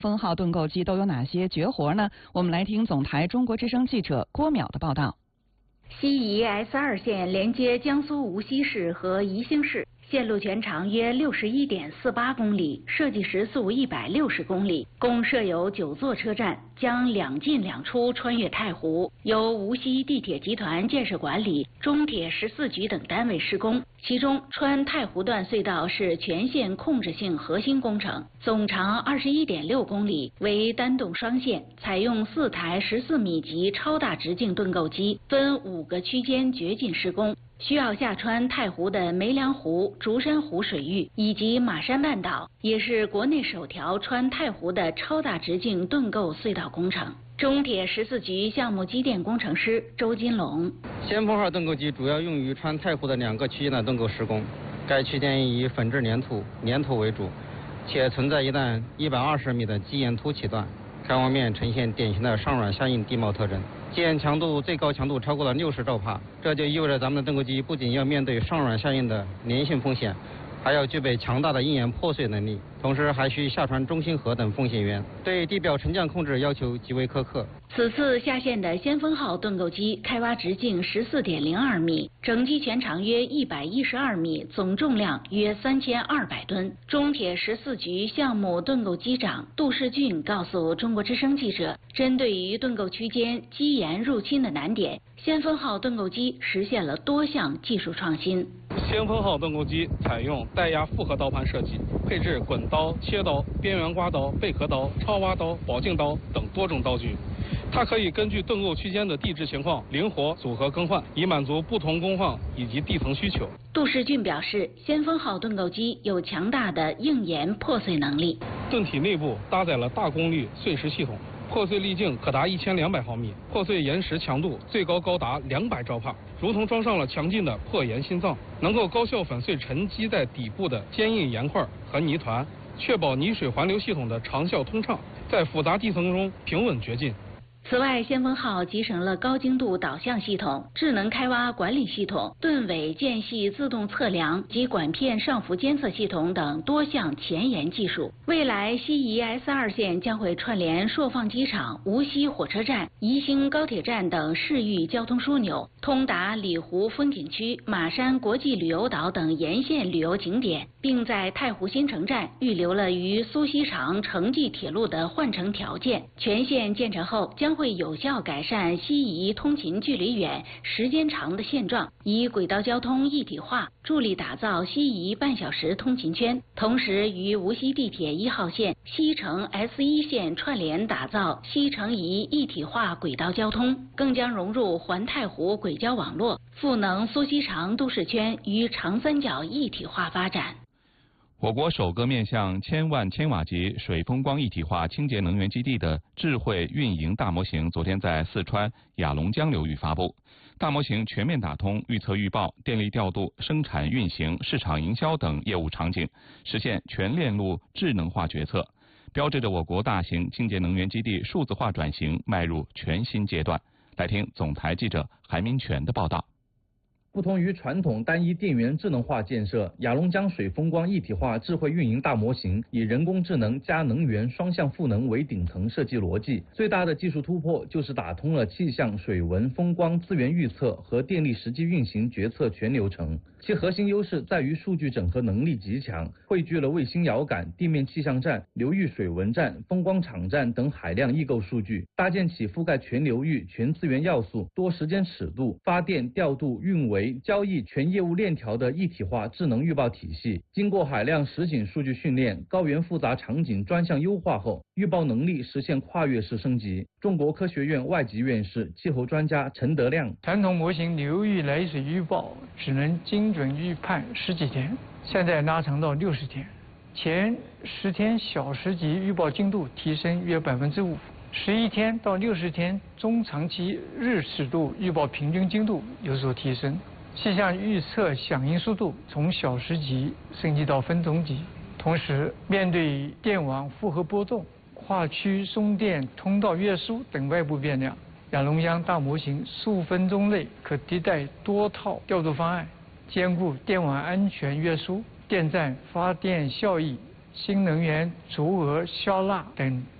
风号盾构机都有哪些绝活呢？我们来听总台中国之声记者郭淼的报道。 西宜 S2线连接江苏无锡市和宜兴市，线路全长约61.48公里，设计时速160公里，共设有9座车站，将2进2出穿越太湖，由无锡地铁集团建设管理，中铁14局等单位施工。其中，穿太湖段隧道是全线控制性核心工程，总长21.6公里，为单洞双线，采用4台14米级超大直径盾构机，分5个区间掘进施工。需要下穿太湖的梅梁湖、竹山湖水域以及马山半岛，也是国内首条穿太湖的超大直径盾构隧道工程。中铁14局项目机电工程师周金龙： 先锋号盾构机主要用于穿太湖的2个区间的盾构施工，该区间以粉质粘土为主，且存在一段120米的基岩凸起段，开挖面呈现典型的上软下硬地貌特征。基岩强度最高强度超过了60兆帕，这就意味着咱们的盾构机不仅要面对上软下硬的粘性风险，还要具备强大的硬岩破碎能力，同时还需下穿中心核等风险源，对地表沉降控制要求极为苛刻。 此次下线的先锋号盾构机开挖直径14.02米，整机全长约112米，总重量约3200吨。中铁14局项目盾构机长杜世俊告诉中国之声记者，针对于盾构区间基岩入侵的难点，先锋号盾构机实现了多项技术创新。 先锋号盾构机采用带压复合刀盘设计，配置滚刀、切刀、边缘刮刀、贝壳刀、超挖刀、宝镜刀等多种刀具。它可以根据盾构区间的地质情况灵活组合更换，以满足不同工况以及地层需求。 杜世俊表示，先锋号盾构机有强大的硬岩破碎能力。 盾体内部搭载了大功率碎石系统，破碎粒径可达1200毫米，破碎岩石强度最高达200兆帕，如同装上了强劲的破岩心脏，能够高效粉碎沉积在底部的坚硬岩块和泥团，确保泥水环流系统的长效通畅，在复杂地层中平稳掘进。 此外，先锋号集成了高精度导向系统、智能开挖管理系统、盾尾间隙自动测量及管片上浮监测系统等多项前沿技术。未来，西宜 S2线将会串联朔放机场、无锡火车站、宜兴高铁站等市域交通枢纽，通达里湖风景区、马山国际旅游岛等沿线旅游景点，并在太湖新城站预留了与苏锡常城际铁路的换乘条件。全线建成后，将会有效改善西宜通勤距离远、时间长的现状，以轨道交通一体化助力打造西宜半小时通勤圈，同时与无锡地铁1号线、西城 S1线串联打造西城宜一体化轨道交通，更将融入环太湖轨交网络，赋能苏锡常都市圈与长三角一体化发展。 我国首个面向1000万千瓦级水风光一体化清洁能源基地的智慧运营大模型昨天在四川雅龙江流域发布。大模型全面打通预测预报、电力调度、生产运行、市场营销等业务场景，实现全链路智能化决策，标志着我国大型清洁能源基地数字化转型迈入全新阶段。来听总台记者韩明全的报道。 不同于传统单一电源智能化建设，雅龙江水风光一体化智慧运营大模型以人工智能加能源双向赋能为顶层设计逻辑。最大的技术突破就是打通了气象、水文、风光资源预测和电力实际运行决策全流程。其核心优势在于数据整合能力极强，汇聚了卫星遥感、地面气象站、流域水文站、风光场站等海量异构数据，搭建起覆盖全流域、全资源要素、多时间尺度、发电、调度、运维、交易全业务链条的一体化智能预报体系。经过海量实景数据训练、高原复杂场景专项优化后，预报能力实现跨越式升级。中国科学院外籍院士、气候专家陈德亮： 传统模型流域来水预报只能精准预判10几天，现在拉长到60天，前10天小时级预报精度提升约5%，11天到60天中长期日尺度预报平均精度有所提升，气象预测响应速度从小时级升级到分钟级。同时，面对电网负荷波动、跨区送电通道约束等外部变量，雅龙江大模型数分钟内可迭代多套调度方案，兼顾电网安全约束、电站发电效益、 新能源足额消纳等